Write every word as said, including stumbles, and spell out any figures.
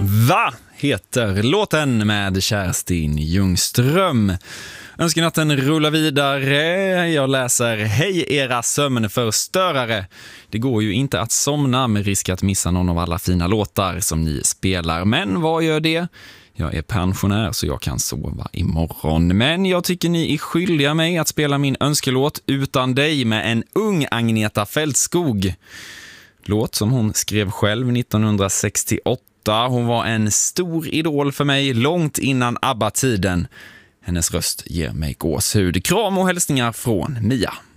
Va heter låten med Kerstin Ljungström. Önsknatten rullar vidare. Jag läser: Hej era sömnförstörare. Det går ju inte att somna med risk att missa någon av alla fina låtar som ni spelar. Men vad gör det? Jag är pensionär så jag kan sova imorgon. Men jag tycker ni är skyldiga mig att spela min önskelåt Utan dig med en ung Agneta Fältskog. Låt som hon skrev själv nittonhundrasextioåtta. Hon var en stor idol för mig långt innan ABBA-tiden. Hennes röst ger mig gåshud. Kram och hälsningar från Mia.